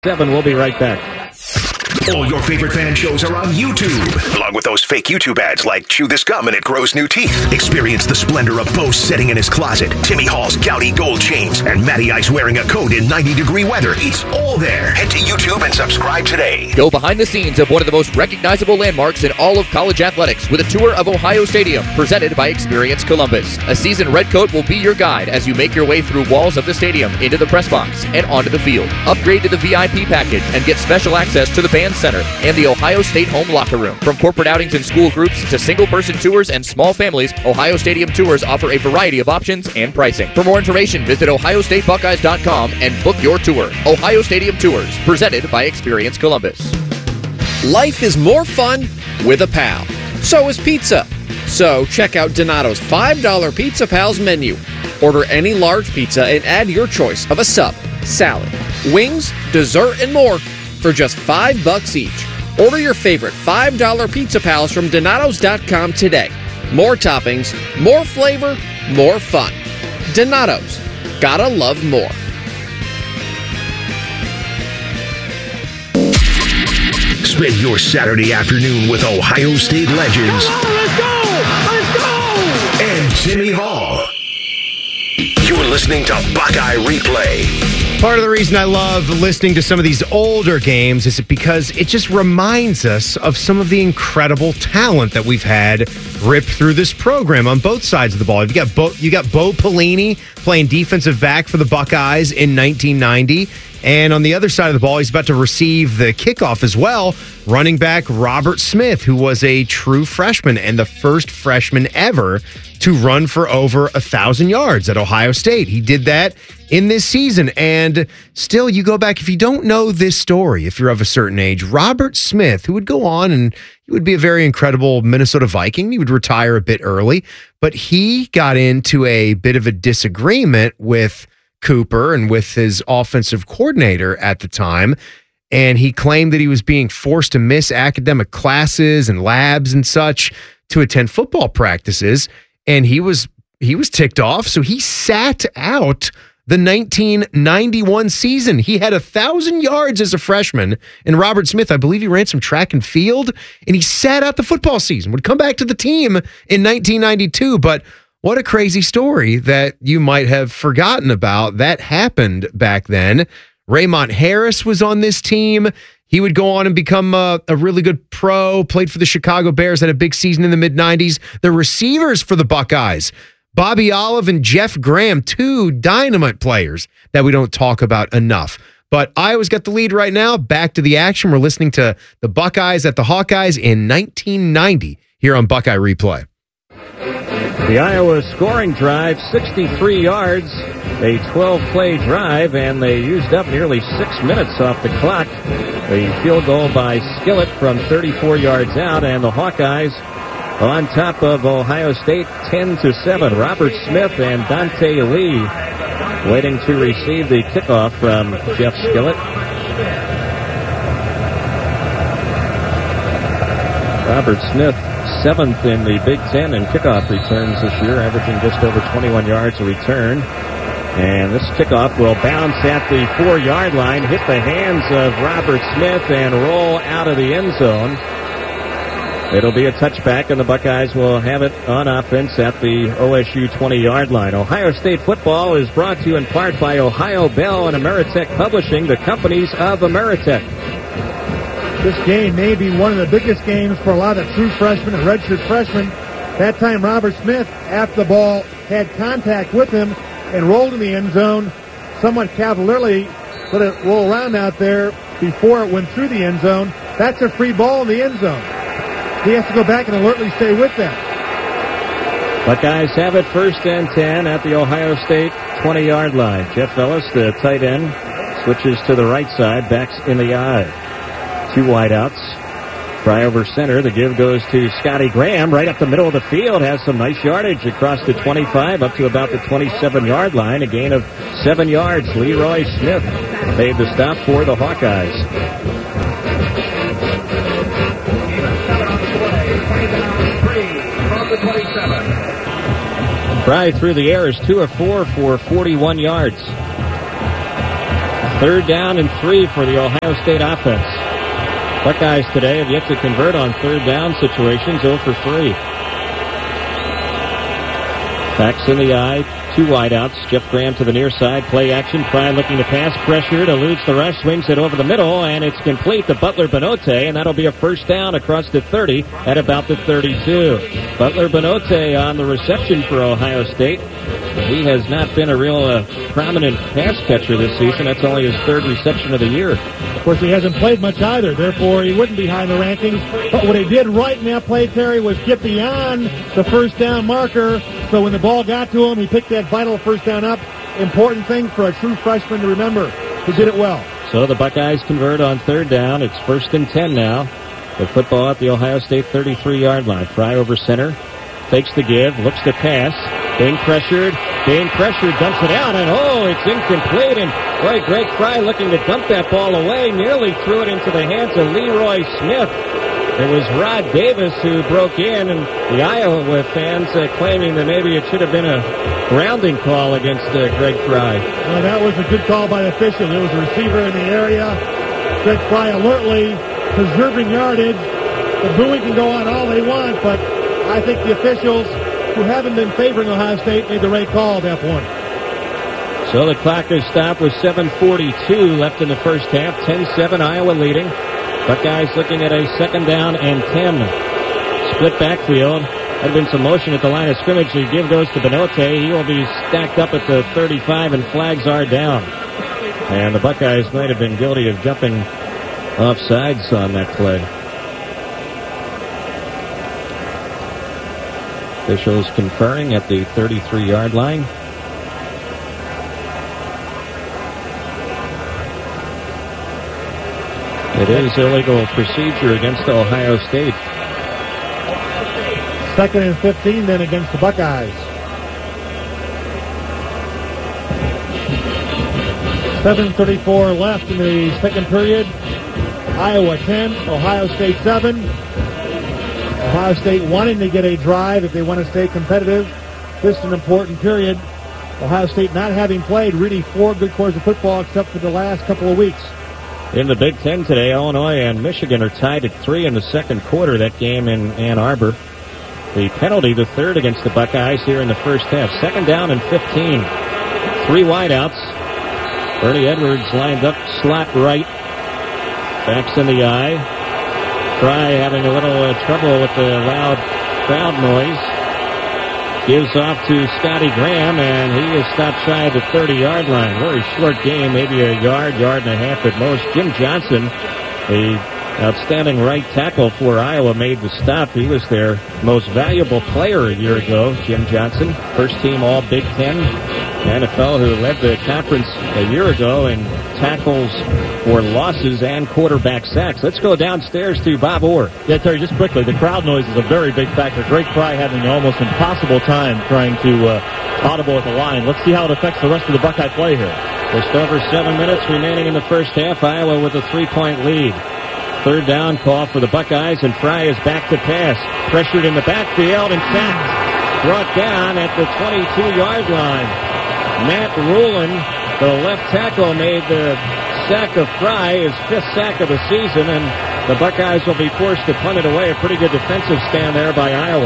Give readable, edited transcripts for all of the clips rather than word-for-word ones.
We'll be right back. All your favorite fan shows are on YouTube, along with those fake YouTube ads like chew this gum and it grows new teeth. Experience the splendor of Bo sitting in his closet, Timmy Hall's gouty gold chains, and Matty Ice wearing a coat in 90-degree weather. It's all there. Head to YouTube and subscribe today. Go behind the scenes of one of the most recognizable landmarks in all of college athletics with a tour of Ohio Stadium, presented by Experience Columbus. A seasoned redcoat will be your guide as you make your way through walls of the stadium, into the press box, and onto the field. Upgrade to the VIP package and get special access to the band center and the Ohio State home locker room. From corporate outings and school groups to single-person tours and small families, Ohio Stadium Tours offer a variety of options and pricing. For more information, visit ohiostatebuckeyes.com and book your tour. Ohio Stadium Tours, presented by Experience Columbus. Life is more fun with a pal. So is pizza. So check out Donato's $5 Pizza Pals menu. Order any large pizza and add your choice of a sub, salad, wings, dessert, and more for just $5 each. Order your favorite $5 Pizza Pals from Donatos.com today. More toppings, more flavor, more fun. Donato's. Gotta love more. Spend your Saturday afternoon with Ohio State legends. Let's go! And Timmy Hall. You're listening to Buckeye Replay. Part of the reason I love listening to some of these older games is because it just reminds us of some of the incredible talent that we've had ripped through this program on both sides of the ball. You got Bo Pelini playing defensive back for the Buckeyes in 1990. And on the other side of the ball, he's about to receive the kickoff as well. Running back Robert Smith, who was a true freshman and the first freshman ever to run for over 1,000 yards at Ohio State. He did that in this season. And still, you go back, if you don't know this story, if you're of a certain age, Robert Smith, who would go on and he would be a very incredible Minnesota Viking. He would retire a bit early, but he got into a bit of a disagreement with Cooper and with his offensive coordinator at the time. And he claimed that he was being forced to miss academic classes and labs and such to attend football practices. And he was ticked off. So he sat out the 1991 season. He had 1,000 yards as a freshman. And Robert Smith, I believe he ran some track and field, and he sat out the football season, would come back to the team in 1992. But what a crazy story that you might have forgotten about. That happened back then. Raymond Harris was on this team. He would go on and become a really good pro, played for the Chicago Bears, had a big season in the mid-90s. The receivers for the Buckeyes, Bobby Olive and Jeff Graham, two dynamite players that we don't talk about enough. But Iowa's got the lead right now. Back to the action. We're listening to the Buckeyes at the Hawkeyes in 1990 here on Buckeye Replay. The Iowa scoring drive, 63 yards, a 12-play drive, and they used up nearly 6 minutes off the clock. The field goal by Skillett from 34 yards out, and the Hawkeyes on top of Ohio State 10-7. Robert Smith and Dante Lee waiting to receive the kickoff from Jeff Skillett. Robert Smith, 7th in the Big Ten in kickoff returns this year, averaging just over 21 yards a return. And this kickoff will bounce at the 4-yard line, hit the hands of Robert Smith, and roll out of the end zone. It'll be a touchback, and the Buckeyes will have it on offense at the OSU 20-yard line. Ohio State football is brought to you in part by Ohio Bell and Ameritech Publishing, the companies of Ameritech. This game may be one of the biggest games for a lot of true freshmen and redshirt freshmen. That time, Robert Smith, after the ball, had contact with him and rolled in the end zone, somewhat cavalierly, let it roll around out there before it went through the end zone. That's a free ball in the end zone. He has to go back and alertly stay with that. Buckeyes have it 1st and 10 at the Ohio State 20-yard line. Jeff Ellis, the tight end, switches to the right side, backs in the eye. 2 wideouts. Fry over center. The give goes to Scotty Graham right up the middle of the field. Has some nice yardage across the 25 up to about the 27-yard line. A gain of 7 yards. Leroy Smith made the stop for the Hawkeyes. Fry through the air is 2 of 4 for 41 yards. Third down and 3 for the Ohio State offense. Buckeyes today have yet to convert on third down situations, 0 for 3. Backs in the eye, 2 wideouts. Jeff Graham to the near side. Play action. Fry looking to pass. Pressured. Eludes the rush. Swings it over the middle. And it's complete to Butler Benote. And that'll be a first down across the 30 at about the 32. Butler Benote on the reception for Ohio State. He has not been a real prominent pass catcher this season. That's only his 3rd reception of the year. Of course, he hasn't played much either. Therefore, he wouldn't be high in the rankings. But what he did right in that play, Terry, was get beyond the first down marker. So when the ball got to him, he picked that vital first down up. Important thing for a true freshman to remember. He did it well. So the Buckeyes convert on third down. It's 1st and 10 now. The football at the Ohio State 33-yard line. Fry over center. Takes the give. Looks to pass. Being pressured, dumps it out, and it's incomplete. And boy, Greg Fry looking to dump that ball away, nearly threw it into the hands of Leroy Smith. It was Rod Davis who broke in, and the Iowa fans claiming that maybe it should have been a grounding call against Greg Fry. Well, that was a good call by the official. There was a receiver in the area. Greg Fry alertly preserving yardage. The booing can go on all they want, but I think the officials who haven't been favoring Ohio State made the right call at that point. So the clock is stopped with 7:42 left in the first half. 10-7 Iowa leading. Buckeyes looking at a 2nd down and 10. Split backfield. Had been some motion at the line of scrimmage. The give goes to Benote. He will be stacked up at the 35, and flags are down. And the Buckeyes might have been guilty of jumping off sides on that play. Officials conferring at the 33-yard line. It is illegal procedure against Ohio State. 2nd and 15 then against the Buckeyes. 7:34 left in the second period. Iowa 10, Ohio State 7. Ohio State wanting to get a drive if they want to stay competitive. This is an important period. Ohio State not having played really 4 good quarters of football except for the last couple of weeks. In the Big Ten today, Illinois and Michigan are tied at 3 in the second quarter. That game in Ann Arbor. The penalty, the 3rd against the Buckeyes here in the first half. 2nd down and 15. 3 wideouts. Bernie Edwards lined up slot right. Backs in the eye. Fry having a little trouble with the loud crowd noise. Gives off to Scotty Graham, and he is stopped shy of the 30-yard line. Very short game, maybe a yard and a half at most. Jim Johnson, the outstanding right tackle for Iowa, made the stop. He was their most valuable player a year ago, Jim Johnson. First team All Big Ten, NFL, who led the conference a year ago in tackles for losses and quarterback sacks. Let's go downstairs to Bob Orr. Yeah, Terry, just quickly, the crowd noise is a very big factor. Greg Fry having an almost impossible time trying to audible at the line. Let's see how it affects the rest of the Buckeye play here. Just over 7 minutes remaining in the first half. Iowa with a 3-point lead. 3rd down call for the Buckeyes, and Fry is back to pass. Pressured in the backfield and sacked. Brought down at the 22-yard line. Matt Rulin, the left tackle, made the sack of Fry, his 5th sack of the season, and the Buckeyes will be forced to punt it away. A pretty good defensive stand there by Iowa.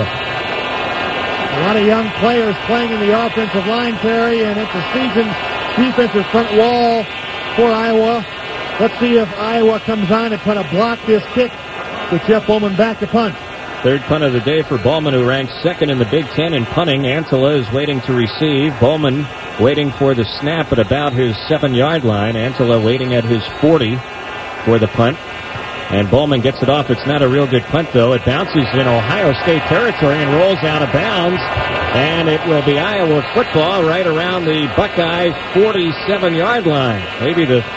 A lot of young players playing in the offensive line, Terry, and it's the season's defensive front wall for Iowa. Let's see if Iowa comes on and try to block this kick with Jeff Bowman back to punt. 3rd punt of the day for Bowman, who ranks 2nd in the Big Ten in punting. Antela is waiting to receive. Bowman waiting for the snap at about his 7-yard line. Antela waiting at his 40 for the punt. And Bowman gets it off. It's not a real good punt, though. It bounces in Ohio State territory and rolls out of bounds. And it will be Iowa football right around the Buckeye 47-yard line. Maybe the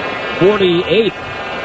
48.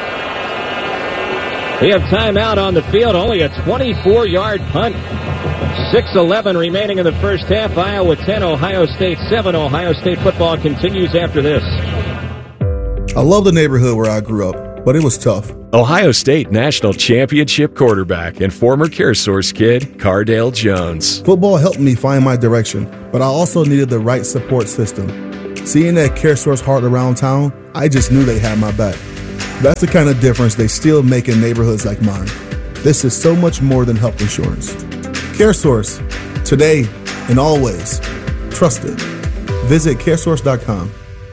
We have timeout on the field. Only a 24-yard punt. 6:11 remaining in the first half. Iowa 10, Ohio State 7. Ohio State football continues after this. I love the neighborhood where I grew up, but it was tough. Ohio State National Championship quarterback and former CareSource kid, Cardale Jones. Football helped me find my direction, but I also needed the right support system. Seeing that CareSource Heart around town, I just knew they had my back. That's the kind of difference they still make in neighborhoods like mine. This is so much more than health insurance. CareSource, today and always. Trusted. Visit caresource.com.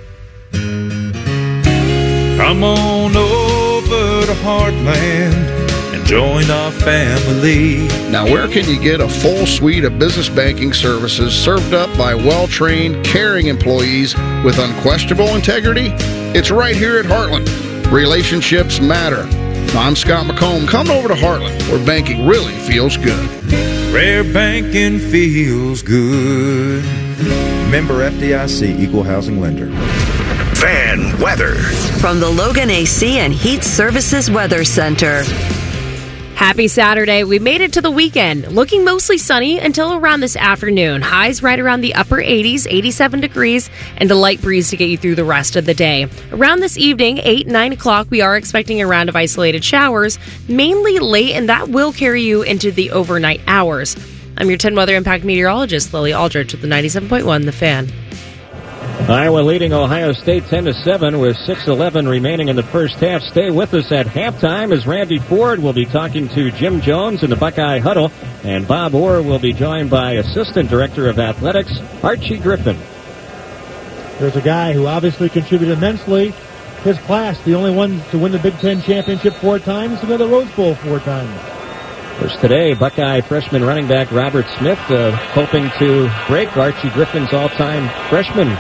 Come on over to Heartland and join our family. Now, where can you get a full suite of business banking services served up by well-trained, caring employees with unquestionable integrity? It's right here at Heartland. Relationships matter. I'm Scott McComb. Come over to Heartland, where banking really feels good. Where banking feels good. Member FDIC, Equal Housing Lender. Fan weather. From the Logan AC and Heat Services Weather Center. Happy Saturday. We made it to the weekend. Looking mostly sunny until around this afternoon. Highs right around the upper 80s, 87 degrees, and a light breeze to get you through the rest of the day. Around this evening, 8, 9 o'clock, we are expecting a round of isolated showers, mainly late, and that will carry you into the overnight hours. I'm your 10 Weather Impact meteorologist, Lily Aldrich, with the 97.1 The Fan. Iowa leading Ohio State 10-7 with 6:11 remaining in the first half. Stay with us at halftime as Randy Ford will be talking to Jim Jones in the Buckeye Huddle, and Bob Orr will be joined by Assistant Director of Athletics Archie Griffin. There's a guy who obviously contributed immensely. His class, the only one to win the Big Ten championship 4 times, and the Rose Bowl 4 times. First today, Buckeye freshman running back Robert Smith hoping to break Archie Griffin's all-time freshman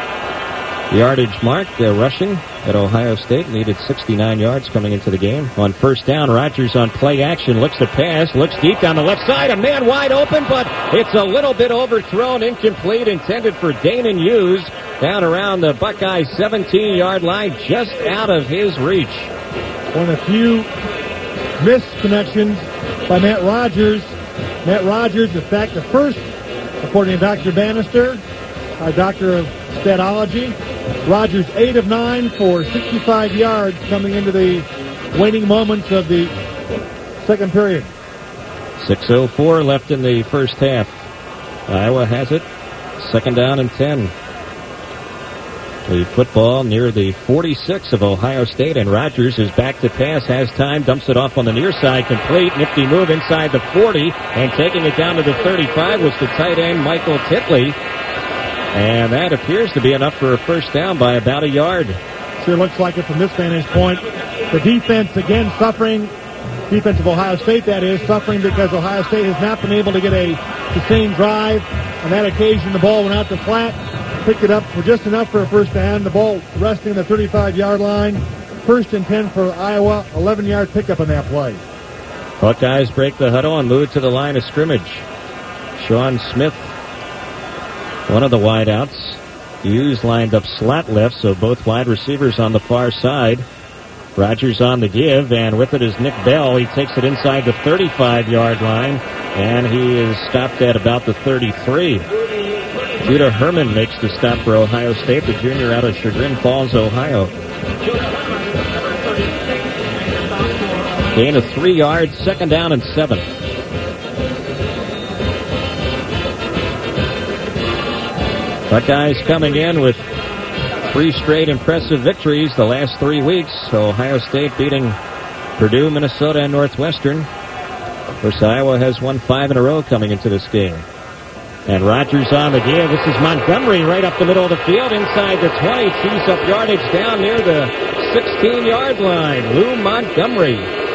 yardage mark. Rushing at Ohio State needed 69 yards coming into the game. On first down, Rogers on play action, looks to pass, looks deep down the left side, a man wide open, but it's a little bit overthrown, incomplete, intended for Danon Hughes, down around the Buckeye 17-yard line, just out of his reach. One of the few missed connections by Matt Rogers. Matt Rogers, in fact, the first, according to Dr. Bannister, our doctor of statology, Rogers 8 of 9 for 65 yards coming into the waning moments of the second period. 6:04 left in the first half. Iowa has it. Second down and 10. The football near the 46 of Ohio State, and Rogers is back to pass, has time, dumps it off on the near side, complete, nifty move inside the 40, and taking it down to the 35 was the tight end Michael Titley. And that appears to be enough for a first down by about a yard. Sure looks like it from this vantage point. The defense, again, suffering. Defense of Ohio State, that is, suffering because Ohio State has not been able to get a sustained drive. On that occasion, the ball went out to flat, picked it up for just enough for a first down. The ball resting on the 35-yard line. First and 10 for Iowa, 11-yard pickup on that play. Buckeyes break the huddle and move to the line of scrimmage. Sean Smith, one of the wideouts. Hughes lined up slot left, so both wide receivers on the far side. Rogers on the give, and with it is Nick Bell. He takes it inside the 35-yard line, and he is stopped at about the 33. Judah Herman makes the stop for Ohio State, the junior out of Chagrin Falls, Ohio. Gain of 3 yards, second down and 7. Buckeyes coming in with 3 straight impressive victories the last 3 weeks. Ohio State beating Purdue, Minnesota, and Northwestern. Of course, Iowa has won 5 in a row coming into this game. And Rogers on the give. This is Montgomery right up the middle of the field, inside the 20. Cheese up yardage down near the 16-yard line. Lou Montgomery.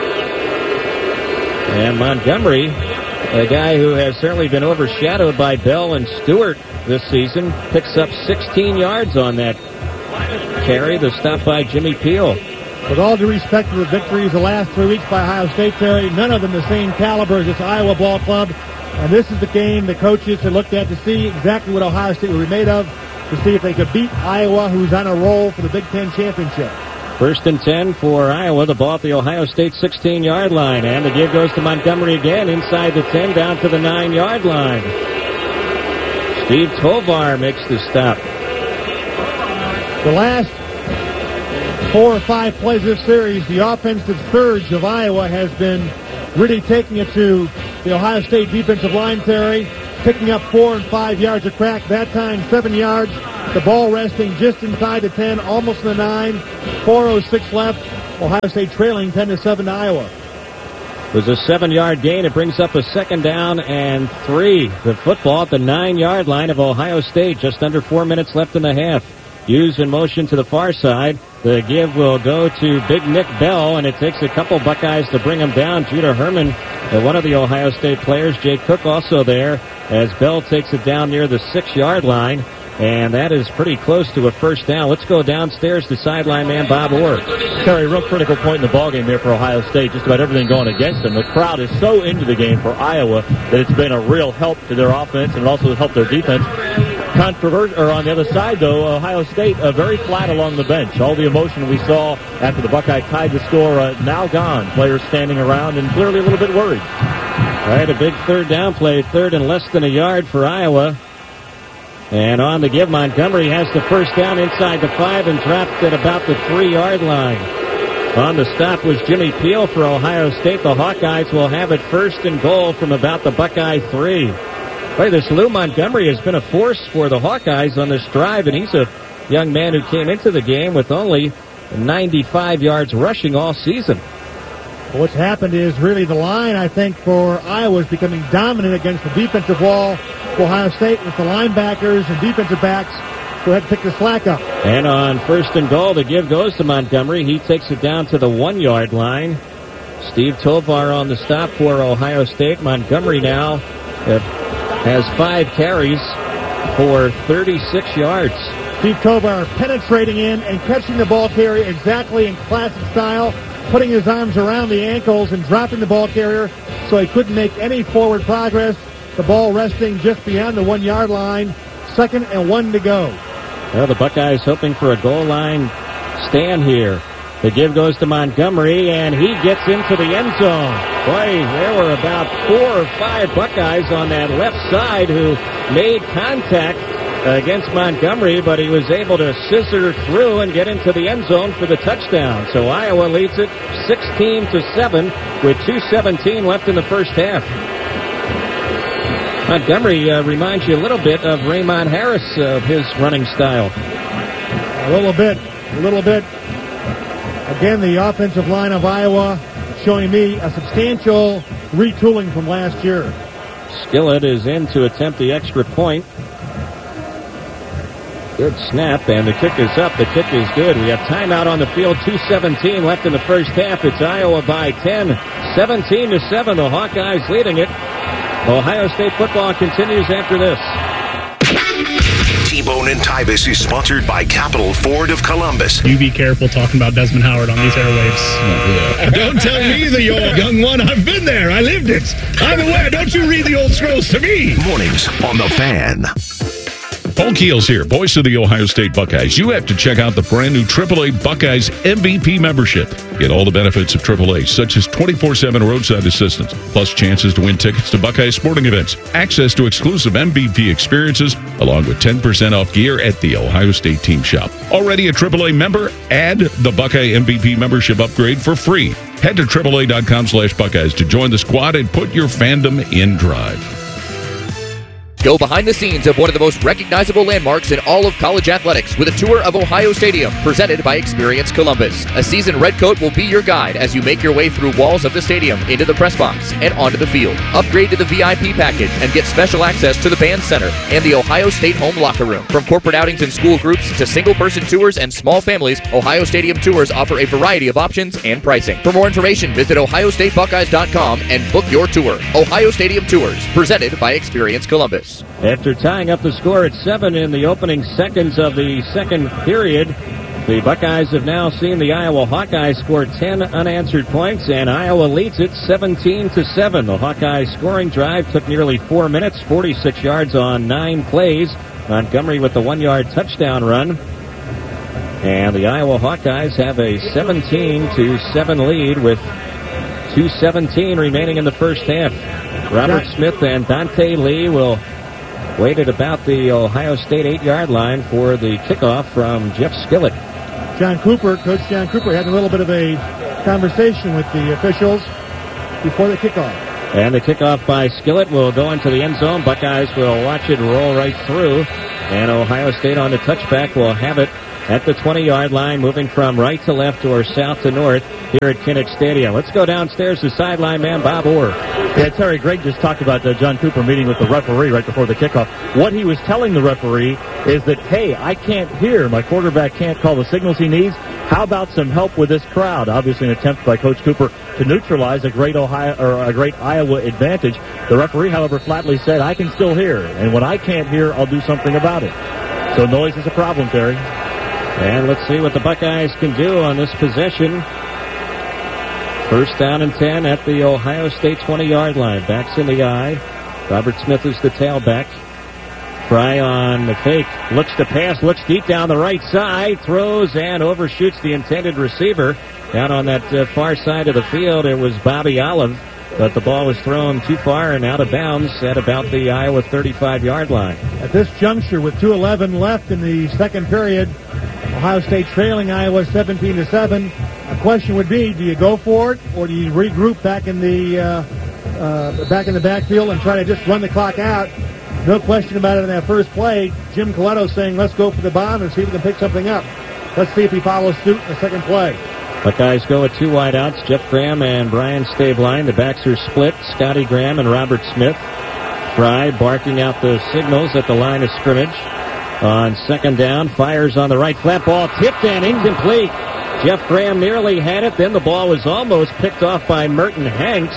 And Montgomery, a guy who has certainly been overshadowed by Bell and Stewart this season, picks up 16 yards on that carry. The stop by Jimmy Peel. With all due respect to the victories the last 3 weeks by Ohio State, Terry, none of them the same caliber as this Iowa ball club. And this is the game the coaches had looked at to see exactly what Ohio State would be made of, to see if they could beat Iowa, who's on a roll for the Big Ten championship. First and 10 for Iowa. The ball at the Ohio State 16-yard line. And the give goes to Montgomery again, inside the 10, down to the 9-yard line. Steve Tovar makes the stop. The last 4 or 5 plays of this series, the offensive surge of Iowa has been really taking it to the Ohio State defensive line, Terry, picking up 4 and 5 yards of crack. That time, 7 yards The ball resting just inside the 10, almost in the 9. 4:06 left. Ohio State trailing 10-7 to Iowa. It was a 7-yard gain. It brings up a 2nd down and 3. The football at the 9-yard line of Ohio State. Just under 4 minutes left in the half. Hughes in motion to the far side. The give will go to Big Nick Bell, and it takes a couple Buckeyes to bring him down. Judah Herman, one of the Ohio State players. Jay Cook also there as Bell takes it down near the 6-yard line. And that is pretty close to a first down. Let's go downstairs to sideline man Bob Orr. Terry, real critical point in the ballgame there for Ohio State. Just about everything going against them. The crowd is so into the game for Iowa that it's been a real help to their offense and also helped their defense. On the other side, though, Ohio State very flat along the bench. All the emotion we saw after the Buckeyes tied the score now gone. Players standing around and clearly a little bit worried. All right, a big 3rd down play, 3rd and less than a yard for Iowa. And on the give, Montgomery has the first down inside the 5 and dropped at about the 3-yard line. On the stop was Jimmy Peel for Ohio State. The Hawkeyes will have it 1st and goal from about the Buckeye 3. Boy, this Lou Montgomery has been a force for the Hawkeyes on this drive, and he's a young man who came into the game with only 95 yards rushing all season. What's happened is really the line, I think, for Iowa is becoming dominant against the defensive wall for Ohio State with the linebackers and defensive backs who had to pick the slack up. And on 1st and goal, the give goes to Montgomery. He takes it down to the 1-yard line. Steve Tovar on the stop for Ohio State. Montgomery now has 5 carries for 36 yards. Steve Tovar penetrating in and catching the ball carrier exactly in classic style, putting his arms around the ankles and dropping the ball carrier so he couldn't make any forward progress. The ball resting just beyond the 1-yard line. 2nd and 1 to go. Well, the Buckeyes hoping for a goal line stand here. The give goes to Montgomery, and he gets into the end zone. Boy, there were about 4 or 5 Buckeyes on that left side who made contact against Montgomery, but he was able to scissor through and get into the end zone for the touchdown. So Iowa leads it 16-7 with 2:17 left in the first half. Montgomery reminds you a little bit of Raymond Harris, his running style. A little bit. Again, the offensive line of Iowa showing me a substantial retooling from last year. Skillett is in to attempt the extra point. Good snap, and the kick is up. The kick is good. We have timeout on the field. 2:17 left in the first half. It's Iowa by 10. 17-7. The Hawkeyes leading it. Ohio State football continues after this. T-Bone and Tybus is sponsored by Capital Ford of Columbus. You be careful talking about Desmond Howard on these airwaves. Don't tell me the old young one. I've been there. I lived it. I'm aware. Don't you read the old scrolls to me. Mornings on The Fan. Paul Keels here, voice of the Ohio State Buckeyes. You have to check out the brand new AAA Buckeyes MVP membership. Get all the benefits of AAA, such as 24/7 roadside assistance, plus chances to win tickets to Buckeyes sporting events, access to exclusive MVP experiences, along with 10% off gear at the Ohio State Team Shop. Already a AAA member? Add the Buckeye MVP membership upgrade for free. Head to AAA.com/Buckeyes to join the squad and put your fandom in drive. Go behind the scenes of one of the most recognizable landmarks in all of college athletics with a tour of Ohio Stadium presented by Experience Columbus. A seasoned redcoat will be your guide as you make your way through walls of the stadium, into the press box, and onto the field. Upgrade to the VIP package and get special access to the band center and the Ohio State home locker room. From corporate outings and school groups to single-person tours and small families, Ohio Stadium tours offer a variety of options and pricing. For more information, visit OhioStateBuckeyes.com and book your tour. Ohio Stadium Tours, presented by Experience Columbus. After tying up the score at 7 in the opening seconds of the second period, the Buckeyes have now seen the Iowa Hawkeyes score 10 unanswered points, and Iowa leads it 17-7. The Hawkeyes scoring drive took nearly 4 minutes, 46 yards on 9 plays. Montgomery with the 1-yard touchdown run. And the Iowa Hawkeyes have a 17-7 lead with 2:17 remaining in the first half. Robert Smith and Dante Lee will wait at about the Ohio State 8-yard line for the kickoff from Jeff Skillett. Coach John Cooper had a little bit of a conversation with the officials before the kickoff. And the kickoff by Skillett will go into the end zone. Buckeyes will watch it roll right through. And Ohio State on the touchback will have it at the 20-yard line, moving from right to left or south to north here at Kinnick Stadium. Let's go downstairs to sideline man Bob Orr. Yeah, Terry, Greg just talked about John Cooper meeting with the referee right before the kickoff. What he was telling the referee is that, hey, I can't hear. My quarterback can't call the signals he needs. How about some help with this crowd? Obviously an attempt by Coach Cooper to neutralize a great Iowa advantage. The referee, however, flatly said, I can still hear. And when I can't hear, I'll do something about it. So noise is a problem, Terry. And let's see what the Buckeyes can do on this possession. First down and 10 at the Ohio State 20-yard line. Backs in the eye. Robert Smith is the tailback. Fry on the fake. Looks to pass. Looks deep down the right side. Throws and overshoots the intended receiver. Down on that far side of the field, it was Bobby Olive. But the ball was thrown too far and out of bounds at about the Iowa 35-yard line. At this juncture, with 2:11 left in the second period, Ohio State trailing Iowa 17-7. A question would be: do you go for it, or do you regroup back in the backfield and try to just run the clock out? No question about it. In that first play, Jim Coletto saying, "Let's go for the bomb and see if we can pick something up." Let's see if he follows suit in the second play. Buckeyes go with two wideouts, Jeff Graham and Brian Stabline. The backs are split, Scotty Graham and Robert Smith. Fry barking out the signals at the line of scrimmage. On second down, fires on the right flat, ball tipped and incomplete. Jeff Graham nearly had it, then the ball was almost picked off by Merton Hanks.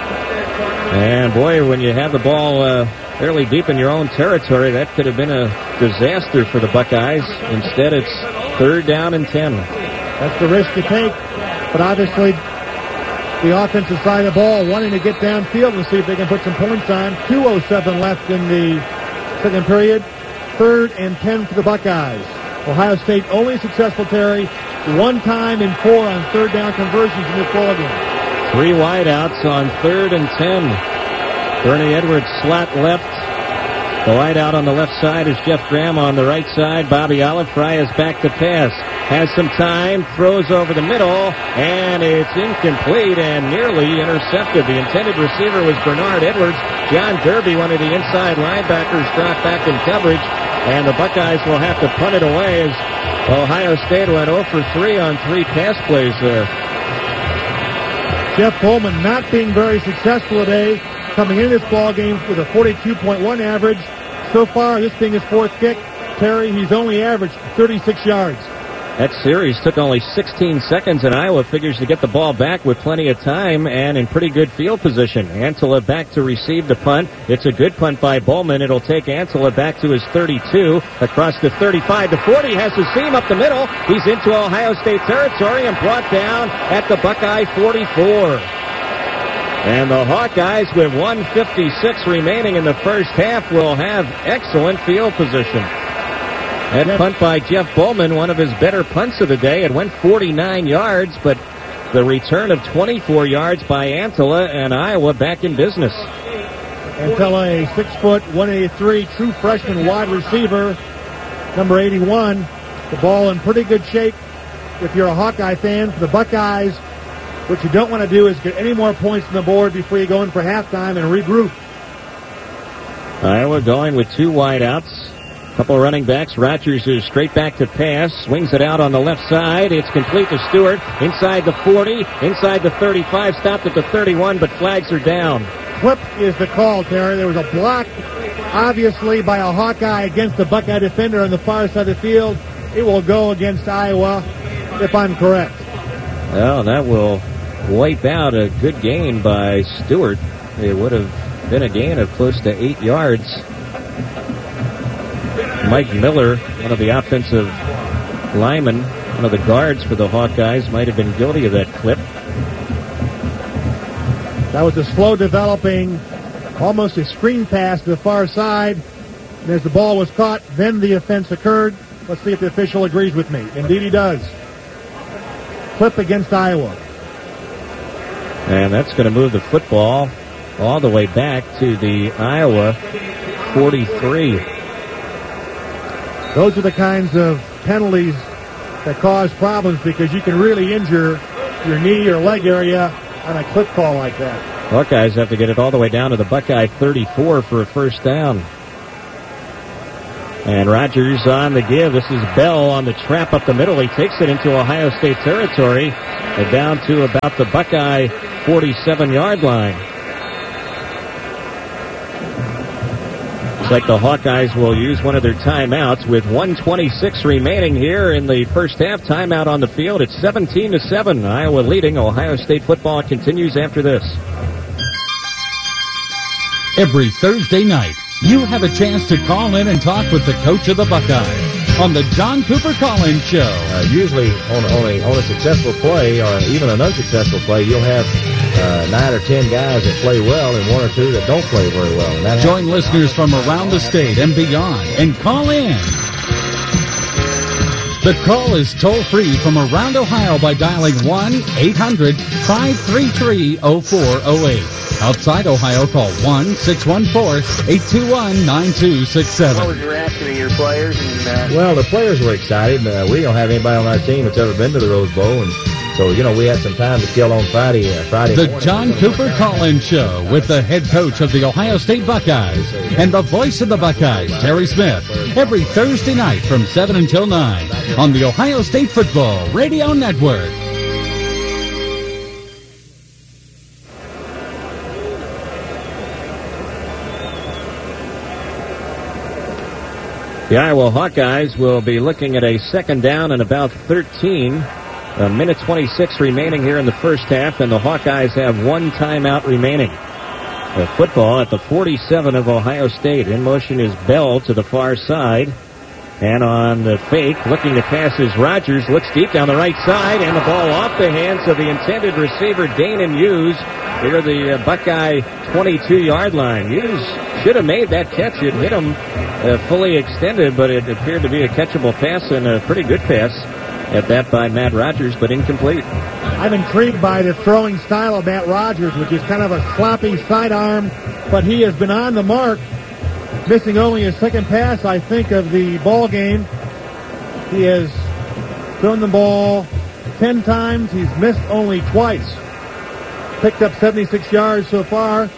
And boy, when you have the ball fairly deep in your own territory, that could have been a disaster for the Buckeyes. Instead, it's third down and 10. That's the risk you take, but obviously the offensive side of the ball wanting to get downfield and see if they can put some points on. 2:07 left in the second period. Third and 10 for the Buckeyes. Ohio State only successful, Terry, one time in 4 on third down conversions in this ballgame. Three wideouts on third and 10. Bernie Edwards slot left. The wideout on the left side is Jeff Graham. On the right side, Bobby Olive. Fry is back to pass. Has some time, throws over the middle, and it's incomplete and nearly intercepted. The intended receiver was Bernard Edwards. John Derby, one of the inside linebackers, dropped back in coverage, and the Buckeyes will have to punt it away as Ohio State went 0 for 3 on 3 pass plays there. Jeff Bowman not being very successful today, coming into this ball game with a 42.1 average. So far, this being his fourth kick, Terry, he's only averaged 36 yards. That series took only 16 seconds, and Iowa figures to get the ball back with plenty of time and in pretty good field position. Antela back to receive the punt. It's a good punt by Bowman. It'll take Antela back to his 32, across the 35 to 40. Has the seam up the middle. He's into Ohio State territory and brought down at the Buckeye 44. And the Hawkeyes, with 1:56 remaining in the first half, will have excellent field position. That punt by Jeff Bowman, one of his better punts of the day. It went 49 yards, but the return of 24 yards by Antela, and Iowa back in business. Antela, a 6', 183 true freshman wide receiver, number 81. The ball in pretty good shape if you're a Hawkeye fan. For the Buckeyes, what you don't want to do is get any more points on the board before you go in for halftime and regroup. Iowa going with two wideouts. Couple running backs. Rogers is straight back to pass. Swings it out on the left side. It's complete to Stewart. Inside the 40. Inside the 35. Stopped at the 31, but flags are down. Flip is the call, Terry. There was a block, obviously, by a Hawkeye against the Buckeye defender on the far side of the field. It will go against Iowa, if I'm correct. Well, that will wipe out a good gain by Stewart. It would have been a gain of close to 8 yards. Mike Miller, one of the offensive linemen, one of the guards for the Hawkeyes, might have been guilty of that clip. That was a slow developing, almost a screen pass to the far side. And as the ball was caught, then the offense occurred. Let's see if the official agrees with me. Indeed he does. Clip against Iowa. And that's going to move the football all the way back to the Iowa 43. Those are the kinds of penalties that cause problems because you can really injure your knee or leg area on a clip call like that. Hawkeyes have to get it all the way down to the Buckeye 34 for a first down. And Rogers on the give. This is Bell on the trap up the middle. He takes it into Ohio State territory and down to about the Buckeye 47-yard line. Looks like the Hawkeyes will use one of their timeouts with 1:26 remaining here in the first half. Timeout on the field. It's 17-7. Iowa leading. Ohio State football continues after this. Every Thursday night, you have a chance to call in and talk with the coach of the Buckeyes on the John Cooper Call-In Show. Usually on a successful play or even an unsuccessful play, you'll have 9 or 10 guys that play well and 1 or 2 that don't play very well. And that Join listeners from around the state and beyond and call in. The call is toll-free from around Ohio by dialing 1-800-533-0408. Outside Ohio, call 1-614-821-9267. What was your reaction of your players? Well, the players were excited. We don't have anybody on our team that's ever been to the Rose Bowl, and so, we had some time to kill on Friday The morning. John Cooper Call-In Show with the head coach of the Ohio State Buckeyes and the voice of the Buckeyes, Terry Smith, every Thursday night from 7 until 9 on the Ohio State Football Radio Network. The Iowa Hawkeyes will be looking at a second down and about 13. A minute 26 remaining here in the first half, and the Hawkeyes have one timeout remaining. The football at the 47 of Ohio State. In motion is Bell to the far side. And on the fake, looking to pass is Rogers. Looks deep down the right side, and the ball off the hands of the intended receiver, Danon Hughes, near the Buckeye 22-yard line. Hughes should have made that catch. It hit him fully extended, but it appeared to be a catchable pass and a pretty good pass at that by Matt Rogers, but incomplete. I'm intrigued by the throwing style of Matt Rogers, which is kind of a sloppy sidearm, but he has been on the mark, missing only his second pass, I think, of the ball game. He has thrown the ball 10 times. He's missed only twice. Picked up 76 yards so far.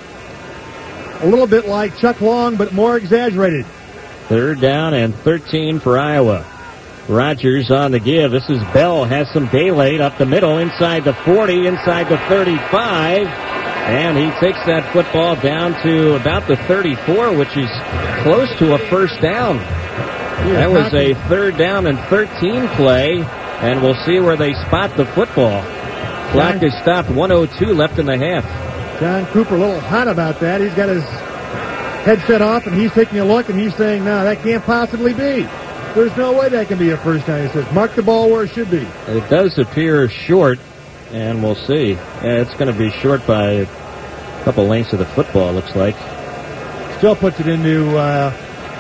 A little bit like Chuck Long, but more exaggerated. Third down and 13 for Iowa. Rogers on the give. This is Bell. Has some daylight up the middle, inside the 40, inside the 35. And he takes that football down to about the 34, which is close to a first down. That was a third down and 13 play, and we'll see where they spot the football. Clock is stopped, 1:02 left in the half. John Cooper a little hot about that. He's got his headset off, and he's taking a look, and he's saying, no, that can't possibly be. There's no way that can be a first down. He says, mark the ball where it should be. It does appear short, and we'll see. Yeah, it's going to be short by a couple lengths of the football, looks like. Still puts it into a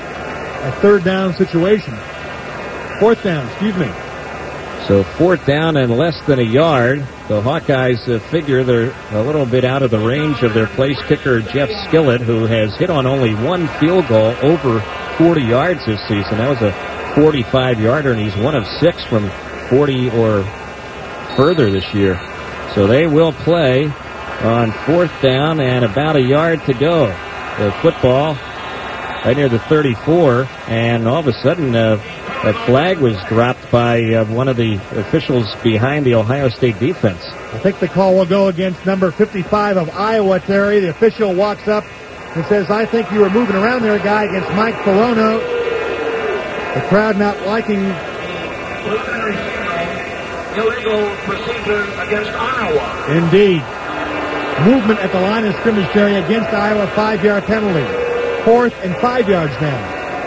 third down situation. Fourth down, excuse me. So fourth down and less than a yard. The Hawkeyes figure they're a little bit out of the range of their place kicker, Jeff Skillett, who has hit on only one field goal over 40 yards this season. That was a 45-yarder, and he's 1 of 6 from 40 or further this year. So they will play on fourth down and about a yard to go. The football right near the 34, and all of a sudden a flag was dropped by one of the officials behind the Ohio State defense. I think the call will go against number 55 of Iowa, Terry. The official walks up and says, I think you were moving around there, guy, against Mike Forono. The crowd not liking illegal procedure against Iowa. Indeed. Movement at the line of scrimmage, Terry, against Iowa, 5-yard penalty. 4th and 5 yards now.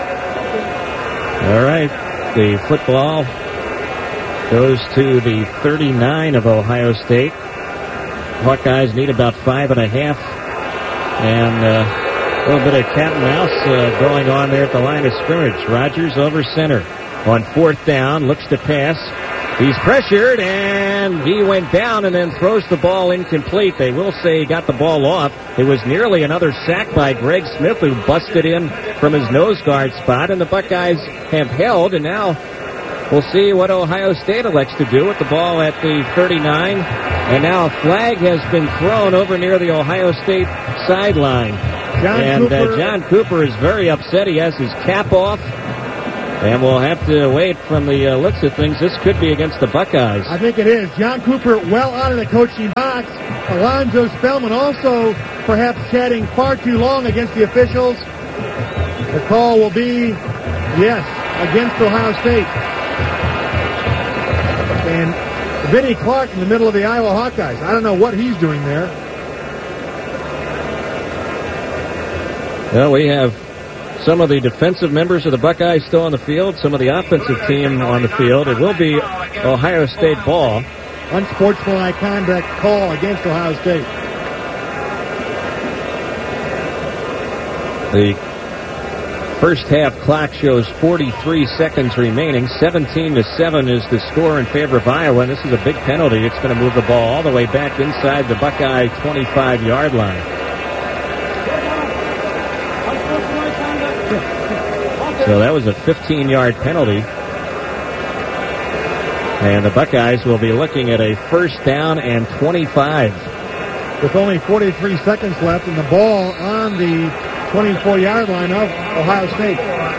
All right. The football goes to the 39 of Ohio State. Hawkeyes need about 5.5. And a little bit of cat and mouse going on there at the line of scrimmage. Rogers over center. On fourth down, looks to pass. He's pressured, and he went down and then throws the ball incomplete. They will say he got the ball off. It was nearly another sack by Greg Smith, who busted in from his nose guard spot, and the Buckeyes have held, and now we'll see what Ohio State elects to do with the ball at the 39. And now a flag has been thrown over near the Ohio State sideline. John Cooper is very upset. He has his cap off. And we'll have to wait from the looks of things. This could be against the Buckeyes. I think it is. John Cooper well out of the coaching box. Alonzo Spellman also perhaps chatting far too long against the officials. The call will be, yes, against Ohio State. And Vinnie Clark in the middle of the Iowa Hawkeyes. I don't know what he's doing there. Well, we have some of the defensive members of the Buckeyes still on the field, some of the offensive team on the field. It will be Ohio State ball. Unsportsmanlike conduct call against Ohio State. The first half clock shows 43 seconds remaining. 17-7 is the score in favor of Iowa, and this is a big penalty. It's going to move the ball all the way back inside the Buckeye 25-yard line. So that was a 15-yard penalty. And the Buckeyes will be looking at a first down and 25. With only 43 seconds left and the ball on the 24-yard line of Ohio State.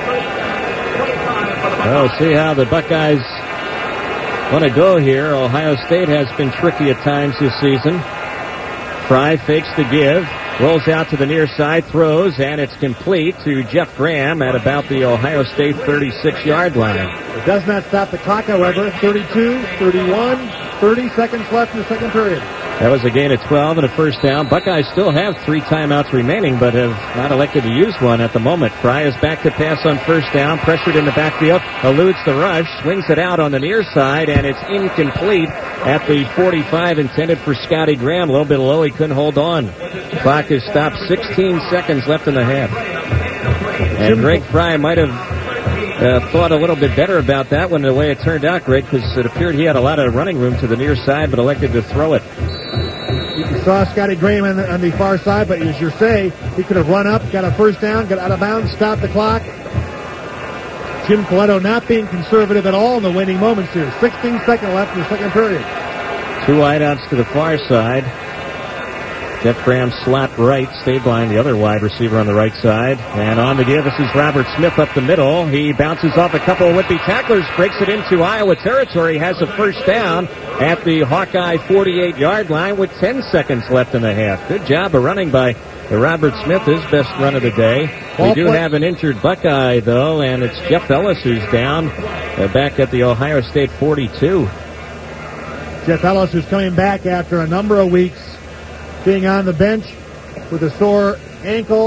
Well, see how the Buckeyes want to go here. Ohio State has been tricky at times this season. Fry fakes the give. Rolls out to the near side, throws, and it's complete to Jeff Graham at about the Ohio State 36-yard line. It does not stop the clock, however. 32, 31, 30 seconds left in the second period. That was a gain of 12 and a first down. Buckeyes still have 3 timeouts remaining, but have not elected to use one at the moment. Fry is back to pass on first down, pressured in the backfield, eludes the rush, swings it out on the near side, and it's incomplete at the 45, intended for Scotty Graham. A little bit low, he couldn't hold on. Clock is stopped, 16 seconds left in the half. And Greg Fry might have thought a little bit better about that one, the way it turned out, Greg, because it appeared he had a lot of running room to the near side, but elected to throw it. You saw Scotty Graham on the far side, but as you say, he could have run up, got a first down, got out of bounds, stopped the clock. Jim Coletto not being conservative at all in the waning moments here. 16 seconds left in the second period. 2 wideouts to the far side. Jeff Graham slot right, Stabline, the other wide receiver on the right side. And on the give, this is Robert Smith up the middle. He bounces off a couple of would-be tacklers, breaks it into Iowa territory, has a first down at the Hawkeye 48-yard line with 10 seconds left in the half. Good job of running by Robert Smith, his best run of the day. We do have an injured Buckeye, though, and it's Jeff Ellis who's down back at the Ohio State 42. Jeff Ellis, who's coming back after a number of weeks being on the bench with a sore ankle,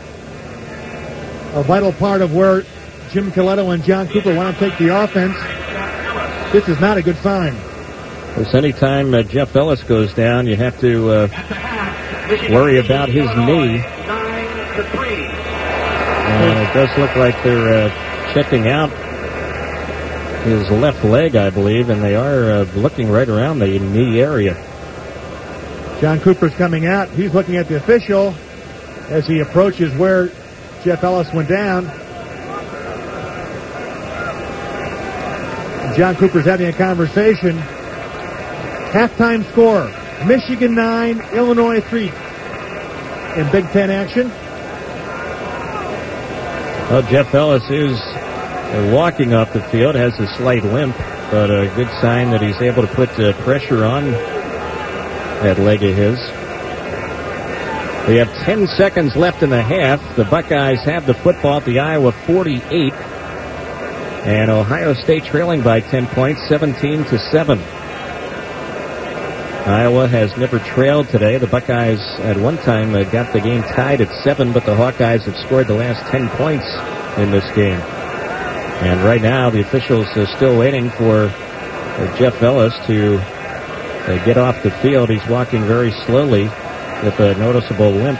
a vital part of where Jim Coletto and John Cooper want to take the offense. This is not a good sign. Because anytime Jeff Ellis goes down, you have to worry about his knee. And it does look like they're checking out his left leg, I believe, and they are looking right around the knee area. John Cooper's coming out. He's looking at the official as he approaches where Jeff Ellis went down. John Cooper's having a conversation. Halftime score, Michigan 9, Illinois 3 in Big Ten action. Well, Jeff Ellis is walking off the field, has a slight limp, but a good sign that he's able to put pressure on that leg of his. We have 10 seconds left in the half. The Buckeyes have the football at the Iowa 48. And Ohio State trailing by 10 points, 17-7. Iowa has never trailed today. The Buckeyes at one time got the game tied at 7, but the Hawkeyes have scored the last 10 points in this game. And right now, the officials are still waiting for Jeff Ellis to get off the field. He's walking very slowly with a noticeable limp.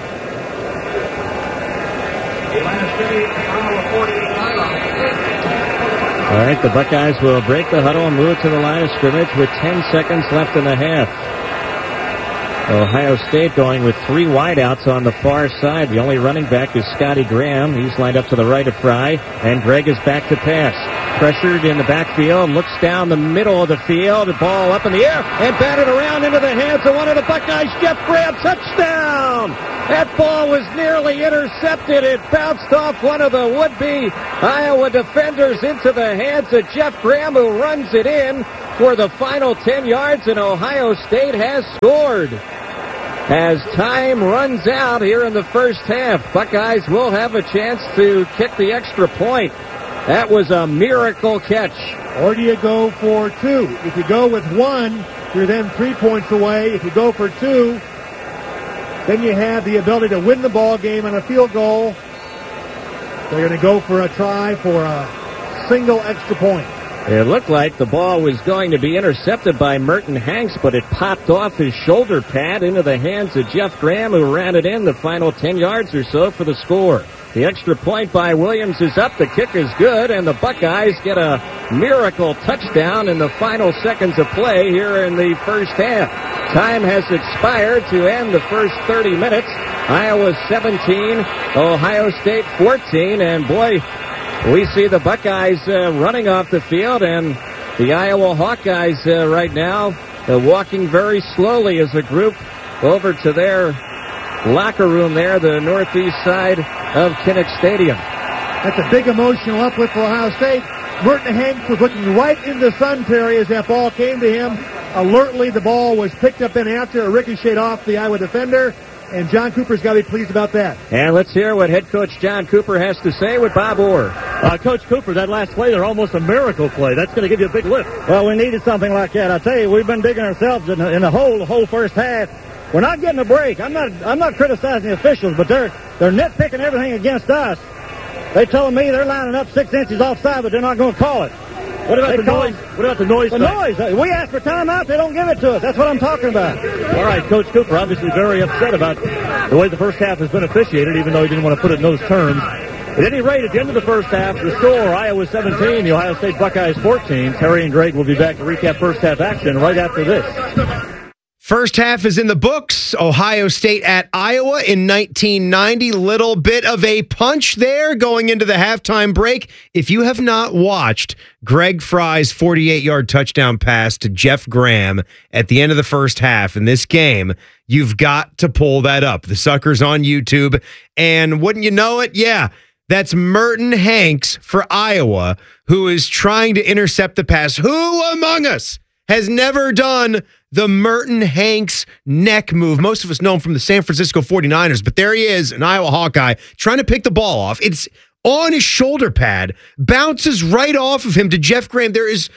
All right, the Buckeyes will break the huddle and move to the line of scrimmage with 10 seconds left in the half. Ohio State going with 3 wideouts on the far side. The only running back is Scotty Graham. He's lined up to the right of Fry, and Gregg is back to pass. Pressured in the backfield, looks down the middle of the field, the ball up in the air, and batted around into the hands of one of the Buckeyes, Jeff Graham, touchdown! That ball was nearly intercepted. It bounced off one of the would-be Iowa defenders into the hands of Jeff Graham, who runs it in for the final 10 yards, and Ohio State has scored. As time runs out here in the first half, Buckeyes will have a chance to kick the extra point. That was a miracle catch. Or do you go for 2? If you go with 1, you're then 3 points away. If you go for 2, then you have the ability to win the ball game on a field goal. They're going to go for a try for a single extra point. It looked like the ball was going to be intercepted by Merton Hanks, but it popped off his shoulder pad into the hands of Jeff Graham, who ran it in the final 10 yards or so for the score. The extra point by Williams is up. The kick is good, and the Buckeyes get a miracle touchdown in the final seconds of play here in the first half. Time has expired to end the first 30 minutes. Iowa 17, Ohio State 14, and boy, we see the Buckeyes running off the field, and the Iowa Hawkeyes right now walking very slowly as a group over to their locker room there, the northeast side of Kinnick Stadium. That's a big emotional uplift for Ohio State. Merton Hanks was looking right in the sun, Terry, as that ball came to him. Alertly, the ball was picked up in after it ricocheted off the Iowa defender. And John Cooper's got to be pleased about that. And let's hear what head coach John Cooper has to say with Bob Orr. Coach Cooper, that last play there, almost a miracle play. That's going to give you a big lift. Well, we needed something like that. I tell you, we've been digging ourselves in the whole first half. We're not getting a break. I'm not criticizing the officials, but they're nitpicking everything against us. They told me they're lining up 6 inches offside, but they're not going to call it. What about the noise? What about the noise? The noise. We ask for timeout. They don't give it to us. That's what I'm talking about. All right, Coach Cooper obviously very upset about the way the first half has been officiated, even though he didn't want to put it in those terms. At any rate, at the end of the first half, the score, Iowa 17, the Ohio State Buckeyes 14. Terry and Greg will be back to recap first half action right after this. First half is in the books. Ohio State at Iowa in 1990. Little bit of a punch there going into the halftime break. If you have not watched Greg Fry's 48-yard touchdown pass to Jeff Graham at the end of the first half in this game, you've got to pull that up. The sucker's on YouTube. And wouldn't you know it? Yeah, that's Merton Hanks for Iowa, who is trying to intercept the pass. Who among us has never done the Merton Hanks neck move? Most of us know him from the San Francisco 49ers, but there he is, an Iowa Hawkeye, trying to pick the ball off. It's on his shoulder pad, bounces right off of him to Jeff Graham. There is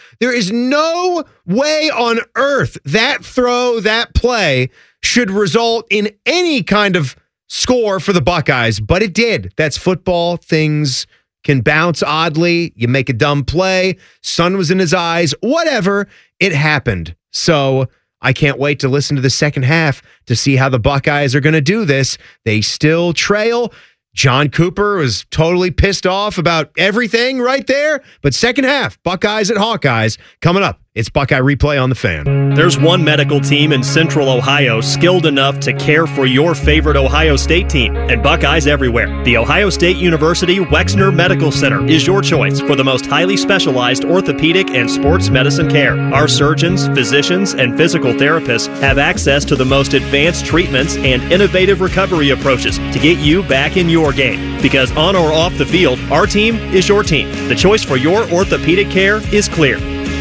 no way on earth that throw, that play should result in any kind of score for the Buckeyes, but it did. That's football. Things can bounce oddly. You make a dumb play. Sun was in his eyes. Whatever. It happened. So I can't wait to listen to the second half to see how the Buckeyes are going to do this. They still trail. John Cooper was totally pissed off about everything right there. But second half, Buckeyes at Hawkeyes coming up. It's Buckeye Replay on the Fan. There's one medical team in Central Ohio skilled enough to care for your favorite Ohio State team, and Buckeyes everywhere. The Ohio State University Wexner Medical Center is your choice for the most highly specialized orthopedic and sports medicine care. Our surgeons, physicians, and physical therapists have access to the most advanced treatments and innovative recovery approaches to get you back in your game. Because on or off the field, our team is your team. The choice for your orthopedic care is clear.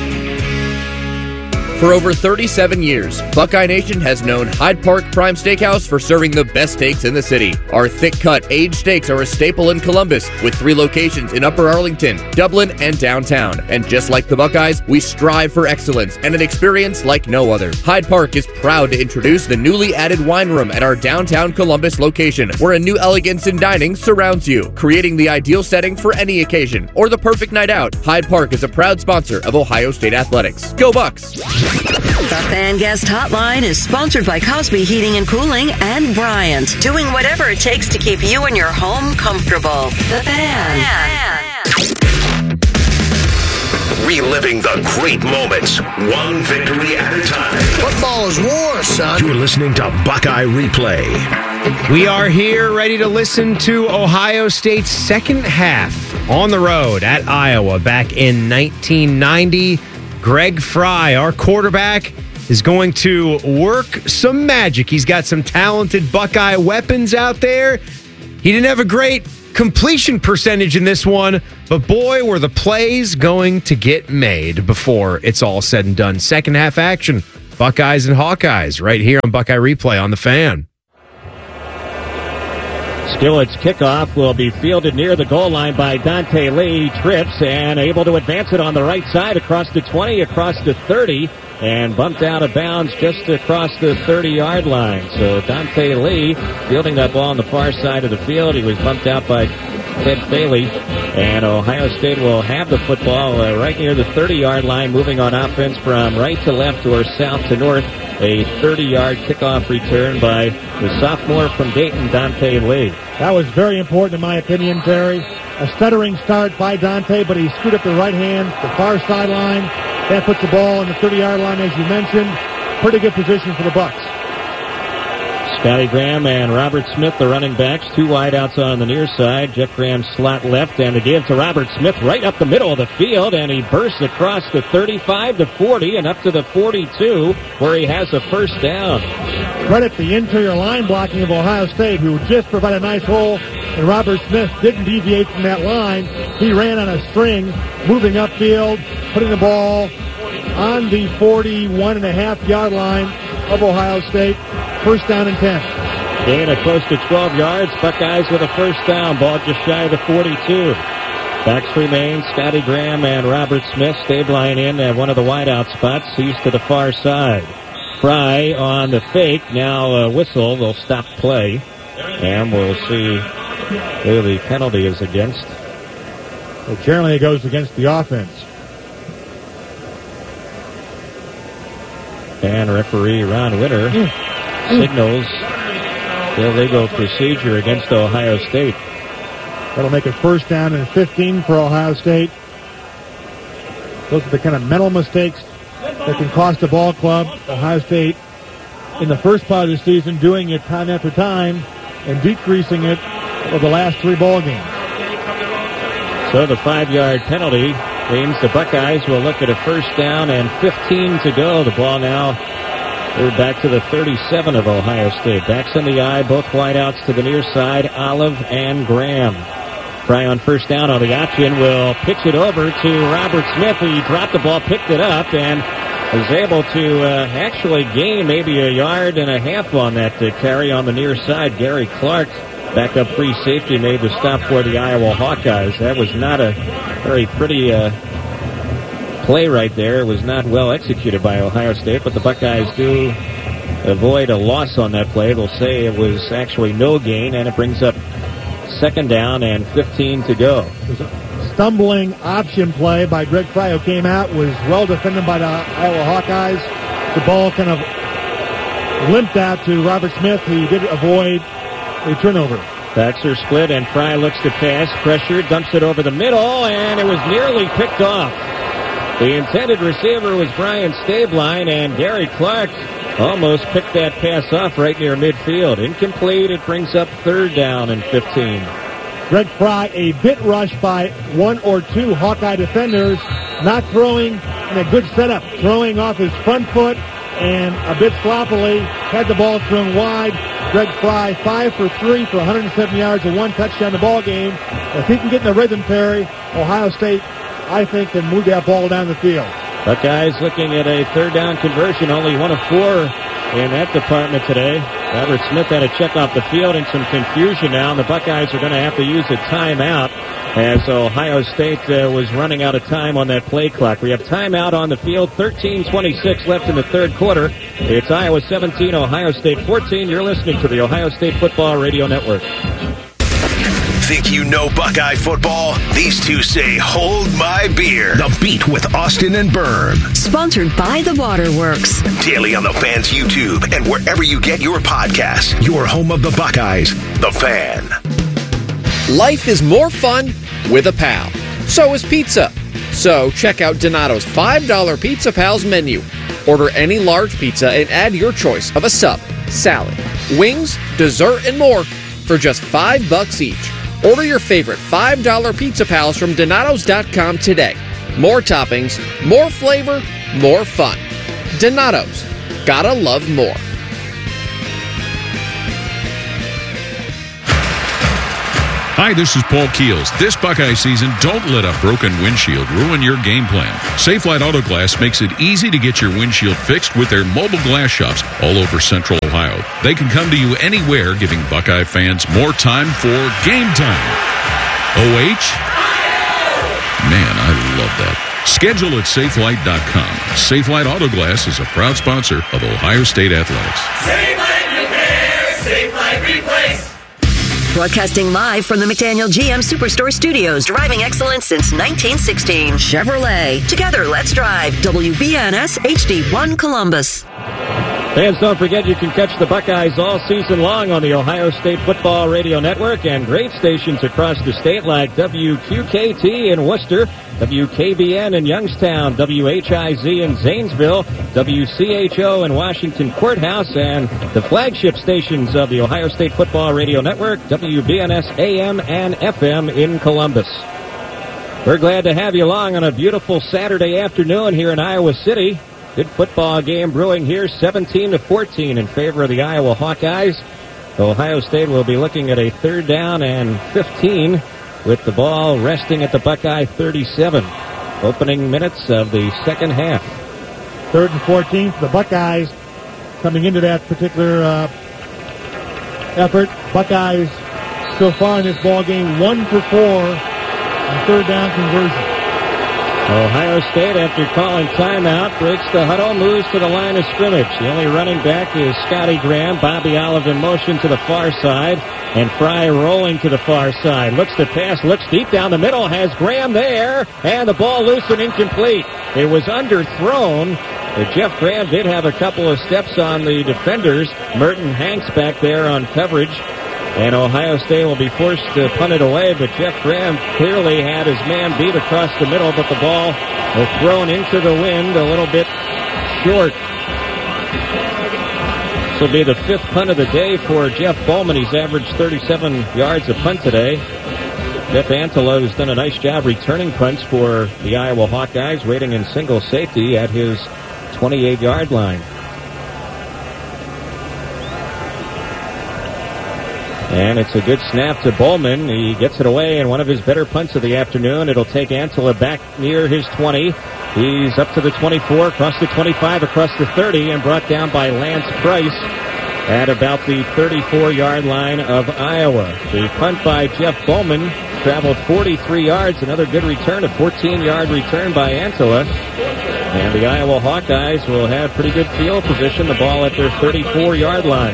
For over 37 years, Buckeye Nation has known Hyde Park Prime Steakhouse for serving the best steaks in the city. Our thick-cut, aged steaks are a staple in Columbus, with 3 locations in Upper Arlington, Dublin, and downtown. And just like the Buckeyes, we strive for excellence and an experience like no other. Hyde Park is proud to introduce the newly added wine room at our downtown Columbus location, where a new elegance in dining surrounds you, creating the ideal setting for any occasion or the perfect night out. Hyde Park is a proud sponsor of Ohio State Athletics. Go Bucks! The Fan Guest Hotline is sponsored by Cosby Heating and Cooling and Bryant, doing whatever it takes to keep you and your home comfortable. The Fan. reliving the great moments, one victory at a time. Football is war, son. You're listening to Buckeye Replay. We are here ready to listen to Ohio State's second half on the road at Iowa back in 1990. Greg Fry, our quarterback, is going to work some magic. He's got some talented Buckeye weapons out there. He didn't have a great completion percentage in this one, but boy, were the plays going to get made before it's all said and done. Second half action, Buckeyes and Hawkeyes, right here on Buckeye Replay on The Fan. Skillet's kickoff will be fielded near the goal line by Dante Lee. Trips and able to advance it on the right side across the 20, across the 30, and bumped out of bounds just across the 30-yard line. So Dante Lee fielding that ball on the far side of the field. He was bumped out by Ted Bailey, and Ohio State will have the football right near the 30-yard line, moving on offense from right to left or south to north. A 30-yard kickoff return by the sophomore from Dayton, Dante Lee. That was very important in my opinion, Terry. A stuttering start by Dante, but he screwed up the right hand, the far sideline. That puts the ball on the 30-yard line, as you mentioned. Pretty good position for the Bucks. Scotty Graham and Robert Smith, the running backs, two wideouts on the near side. Jeff Graham slot left, and the give to Robert Smith right up the middle of the field, and he bursts across the 35 to 40 and up to the 42, where he has a first down. Credit the interior line blocking of Ohio State, who just provided a nice hole, and Robert Smith didn't deviate from that line. He ran on a string, moving upfield, putting the ball on the 41.5-yard line of Ohio State. First down and 10. Gain of close to 12 yards. Buckeyes with a first down. Ball just shy of the 42. Backs remain. Scotty Graham and Robert Smith stabilizing in at one of the wideout spots. He's to the far side. Fry on the fake. Now a whistle will stop play. And we'll see who the penalty is against. Well, generally it goes against the offense. And referee Ron Winter signals illegal procedure against Ohio State. That'll make it first down and 15 for Ohio State. Those are the kind of mental mistakes that can cost a ball club. Ohio State, in the first part of the season, doing it time after time and decreasing it over the last three ball games. So the 5-yard penalty means the Buckeyes will look at a first down and 15 to go. The ball now we're back to the 37 of Ohio State. Backs in the eye, both wideouts to the near side, Olive and Graham. Fry on first down on the option will pitch it over to Robert Smith. He dropped the ball, picked it up, and was able to actually gain maybe a yard and a half on that carry on the near side. Gary Clark, backup free safety, made the stop for the Iowa Hawkeyes. That was not a very pretty play right there. It was not well executed by Ohio State, but the Buckeyes do avoid a loss on that play. They'll say it was actually no gain, and it brings up second down and 15 to go. Stumbling option play by Greg Fry, who came out, was well defended by the Iowa Hawkeyes. The ball kind of limped out to Robert Smith. He did avoid a turnover. Backs are split, and Fry looks to pass. Pressure, dumps it over the middle, and it was nearly picked off. The intended receiver was Brian Stabline, and Gary Clark almost picked that pass off right near midfield. Incomplete. It brings up third down and 15. Greg Fry, a bit rushed by one or two Hawkeye defenders, not throwing in a good setup, throwing off his front foot and a bit sloppily, had the ball thrown wide. Greg Fry, 5 for 3 for 107 yards and one touchdown in the ball game. If he can get in the rhythm, Terry, Ohio State, I think, can move that ball down the field. Buckeyes looking at a third down conversion, only 1 of 4 in that department today. Robert Smith had a check off the field and some confusion now, and the Buckeyes are going to have to use a timeout as Ohio State was running out of time on that play clock. We have timeout on the field, 13:26 left in the third quarter. It's Iowa 17, Ohio State 14. You're listening to the Ohio State Football Radio Network. Think you know Buckeye football? These two say, hold my beer. The Beat with Austin and Berm. Sponsored by The Waterworks. Daily on the Fan's YouTube and wherever you get your podcasts. Your home of the Buckeyes, The Fan. Life is more fun with a pal. So is pizza. So check out Donato's $5 Pizza Pals menu. Order any large pizza and add your choice of a sub, salad, wings, dessert, and more for just $5 each. Order your favorite $5 Pizza Pals from Donatos.com today. More toppings, more flavor, more fun. Donato's. Gotta love more. Hi, this is Paul Keels. This Buckeye season, don't let a broken windshield ruin your game plan. Safelite Auto Glass makes it easy to get your windshield fixed with their mobile glass shops all over Central Ohio. They can come to you anywhere, giving Buckeye fans more time for game time. OH? Man, I love that. Schedule at Safelite.com. Safelite Auto Glass is a proud sponsor of Ohio State Athletics. Safelite Repair, Safelite Replace. Broadcasting live from the McDaniel GM Superstore Studios, driving excellence since 1916. Chevrolet. Together, let's drive. WBNS HD1 Columbus. Fans, don't forget you can catch the Buckeyes all season long on the Ohio State Football Radio Network and great stations across the state like WQKT in Worcester, WKBN in Youngstown, WHIZ in Zanesville, WCHO in Washington Courthouse, and the flagship stations of the Ohio State Football Radio Network, WBNS AM and FM in Columbus. We're glad to have you along on a beautiful Saturday afternoon here in Iowa City. Good football game brewing here, 17-14 in favor of the Iowa Hawkeyes. Ohio State will be looking at a 3rd down and 15 with the ball resting at the Buckeye 37. Opening minutes of the second half. 3rd and 14 for the Buckeyes coming into that particular effort. Buckeyes so far in this ball game 1 for 4 on 3rd down conversion. Ohio State, after calling timeout, breaks the huddle, moves to the line of scrimmage. The only running back is Scotty Graham. Bobby Olive in motion to the far side, and Fry rolling to the far side. Looks to pass, looks deep down the middle, has Graham there, and the ball loose and incomplete. It was underthrown, but Jeff Graham did have a couple of steps on the defenders. Merton Hanks back there on coverage. And Ohio State will be forced to punt it away, but Jeff Graham clearly had his man beat across the middle, but the ball was thrown into the wind a little bit short. This will be the 5th punt of the day for Jeff Bowman. He's averaged 37 yards a punt today. Jeff Antelo has done a nice job returning punts for the Iowa Hawkeyes, waiting in single safety at his 28-yard line. And it's a good snap to Bowman. He gets it away in one of his better punts of the afternoon. It'll take Antela back near his 20. He's up to the 24, across the 25, across the 30, and brought down by Lance Price at about the 34-yard line of Iowa. The punt by Jeff Bowman traveled 43 yards. Another good return, a 14-yard return by Antela. And the Iowa Hawkeyes will have pretty good field position, the ball at their 34-yard line.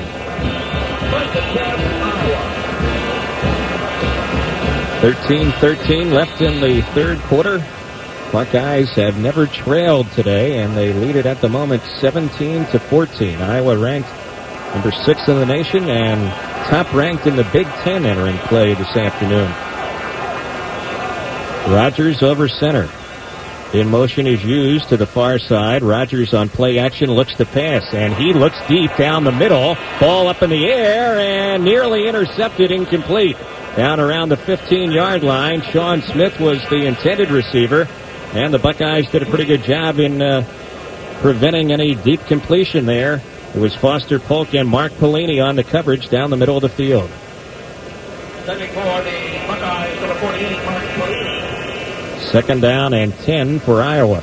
13-13 left in the third quarter. Buckeyes have never trailed today, and they lead it at the moment 17-14. Iowa ranked number 6 in the nation and top ranked in the Big Ten entering play this afternoon. Rogers over center. In motion is used to the far side. Rogers on play action looks to pass, and he looks deep down the middle. Ball up in the air and nearly intercepted, incomplete. Down around the 15-yard line. Sean Smith was the intended receiver, and the Buckeyes did a pretty good job in preventing any deep completion there. It was Foster Polk and Mark Pelini on the coverage down the middle of the field. Sending for the Buckeyes to the 48, Mark Pelini. 2nd down and 10 for Iowa.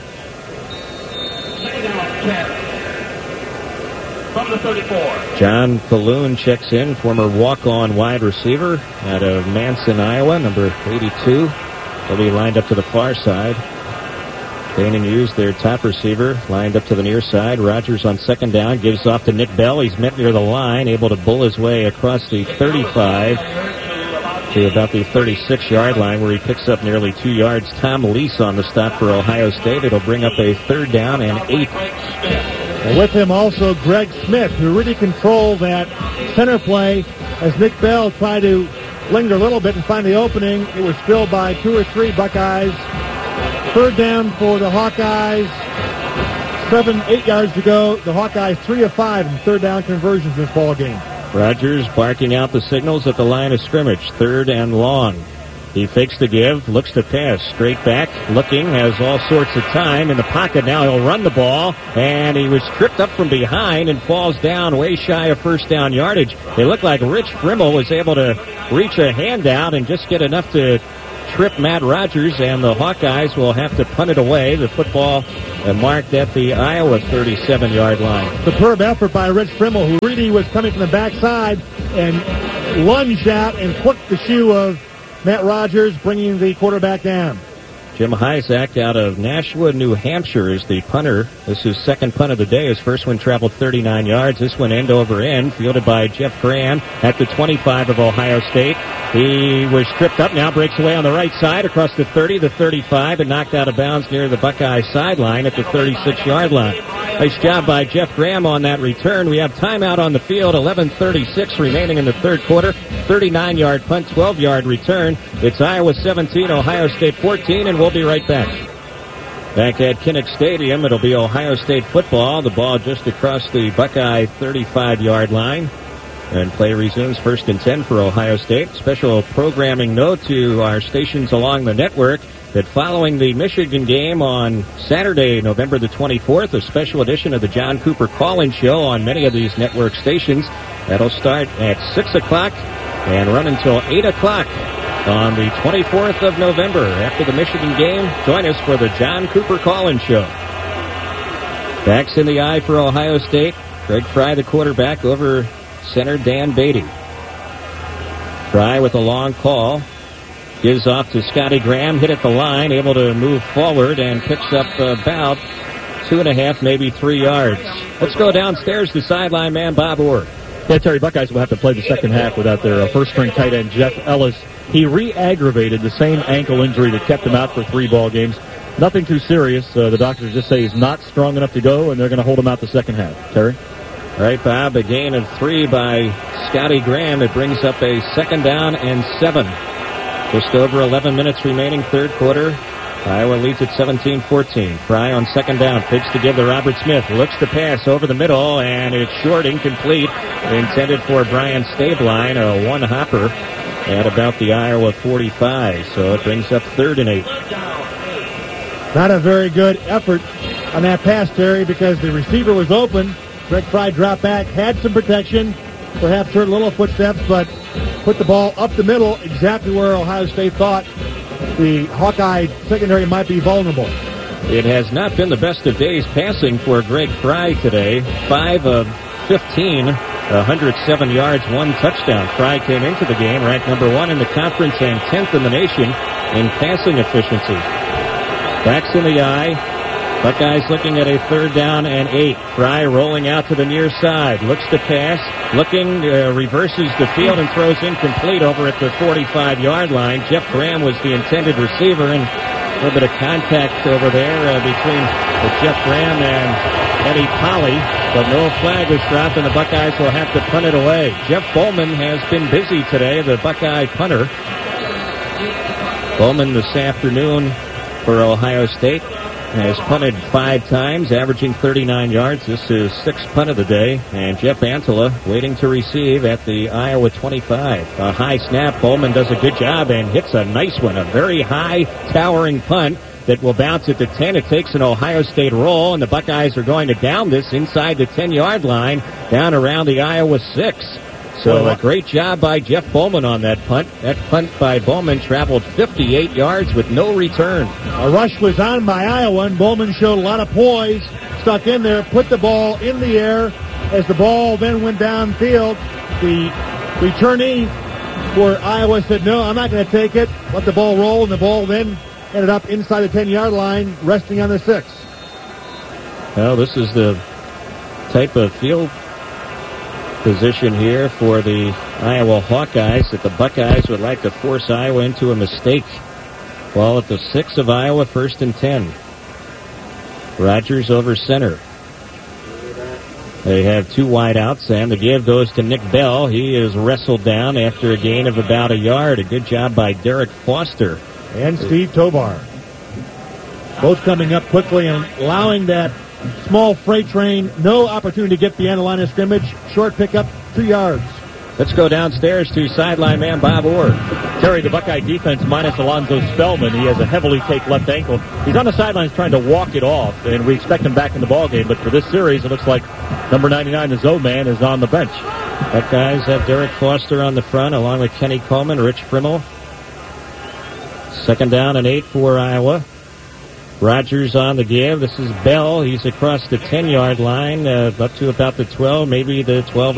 2nd down, 10. From the 34. John Falloon checks in, former walk-on wide receiver out of Manson, Iowa, number 82. He'll be lined up to the far side. Dane and Hughes, their top receiver, lined up to the near side. Rogers on 2nd down, gives off to Nick Bell. He's met near the line, able to bull his way across the 35 to about the 36-yard line, where he picks up nearly 2 yards. Tom Lease on the stop for Ohio State. It'll bring up a 3rd down and 8. And with him also Greg Smith, who really controlled that center play as Nick Bell tried to linger a little bit and find the opening. It was filled by 2 or 3 Buckeyes Third down for the Hawkeyes. 8 yards to go. The Hawkeyes 3 of 5 in third down conversions this ball game. Rogers barking out the signals at the line of scrimmage. Third and long. He fakes the give, looks to pass, straight back, looking, has all sorts of time in the pocket. Now he'll run the ball, and he was tripped up from behind and falls down way shy of first down yardage. It looked like Rich Frimmel was able to reach a hand out and just get enough to trip Matt Rogers, and the Hawkeyes will have to punt it away. The football marked at the Iowa 37-yard line. Superb effort by Rich Frimmel, who really was coming from the backside and lunged out and hooked the shoe of Matt Rogers, bringing the quarterback down. Jim Hyzak out of Nashua, New Hampshire is the punter. This is second punt of the day. His first one traveled 39 yards. This one end over end, fielded by Jeff Graham at the 25 of Ohio State. He was tripped up, now breaks away on the right side across the 30, the 35, and knocked out of bounds near the Buckeye sideline at the 36-yard line. Nice job by Jeff Graham on that return. We have timeout on the field, 11:36 remaining in the third quarter. 39-yard punt, 12-yard return. It's Iowa 17, Ohio State 14, and we'll be right back. Back at Kinnick Stadium, it'll be Ohio State football. The ball just across the Buckeye 35-yard line. And play resumes 1st and 10 for Ohio State. Special programming note to our stations along the network that following the Michigan game on Saturday, November the 24th, a special edition of the John Cooper Call-In Show on many of these network stations. That'll start at 6 o'clock and run until 8 o'clock on the 24th of November. After the Michigan game, join us for the John Cooper Call-In Show. Backs in the eye for Ohio State. Greg Fry, the quarterback, over center Dan Beatty. Fry with a long call. Gives off to Scotty Graham. Hit at the line. Able to move forward and picks up about 2.5, maybe 3 yards. Let's go downstairs to sideline man Bob Orr. Yeah, Terry, Buckeyes will have to play the second half without their first-string tight end, Jeff Ellis. He re-aggravated the same ankle injury that kept him out for 3 ball games. Nothing too serious. The doctors just say he's not strong enough to go, and they're going to hold him out the second half. Terry? All right, Bob, a gain of 3 by Scotty Graham. It brings up a 2nd down and 7. Just over 11 minutes remaining, third quarter. Iowa leads at 17-14. Fry on 2nd down. Fakes to give to Robert Smith. Looks to pass over the middle, and it's short, incomplete. Intended for Brian Stabline, a one-hopper at about the Iowa 45. So it brings up 3rd and 8. Not a very good effort on that pass, Terry, because the receiver was open. Greg Fry dropped back, had some protection, perhaps heard little footsteps, but put the ball up the middle, exactly where Ohio State thought the Hawkeye secondary might be vulnerable. It has not been the best of days passing for Greg Fry today. 5 of 15, 107 yards, 1 touchdown. Fry came into the game ranked number 1 in the conference and 10th in the nation in passing efficiency. Backs in the eye. Buckeyes looking at a 3rd down and 8. Fry rolling out to the near side. Looks to pass. Looking, reverses the field and throws incomplete over at the 45-yard line. Jeff Graham was the intended receiver, and a little bit of contact over there between Jeff Graham and Eddie Polly. But no flag was dropped, and the Buckeyes will have to punt it away. Jeff Bowman has been busy today, the Buckeye punter. Bowman this afternoon for Ohio State has punted 5 times, averaging 39 yards. This is 6th punt of the day. And Jeff Antela waiting to receive at the Iowa 25. A high snap. Bowman does a good job and hits a nice one. A very high, towering punt that will bounce at the 10. It takes an Ohio State roll, and the Buckeyes are going to down this inside the 10-yard line, down around the Iowa 6. So a great job by Jeff Bowman on that punt. That punt by Bowman traveled 58 yards with no return. A rush was on by Iowa, and Bowman showed a lot of poise, stuck in there, put the ball in the air. As the ball then went downfield, the returnee for Iowa said, no, I'm not going to take it. Let the ball roll, and the ball then ended up inside the 10-yard line, resting on the 6. Well, this is the type of field position here for the Iowa Hawkeyes that the Buckeyes would like to force Iowa into a mistake. Ball at the 6 of Iowa, 1st and 10. Rogers over center. They have 2 wideouts, and the give goes to Nick Bell. He is wrestled down after a gain of about a yard. A good job by Derek Foster. And Steve Tobar. Both coming up quickly and allowing that small freight train no opportunity to get beyond the line of scrimmage. Short pickup, 2 yards. Let's go downstairs to sideline man Bob Orr. Terry, the Buckeye defense minus Alonzo Spellman. He has a heavily taped left ankle. He's on the sidelines trying to walk it off, and we expect him back in the ballgame. But for this series, it looks like number 99, the Zoe man, is on the bench. Buckeyes have Derek Foster on the front, along with Kenny Coleman, Rich Frimmel. 2nd down and 8 for Iowa. Rogers on the give. This is Bell. He's across the 10-yard line, up to about the 12, maybe the 12.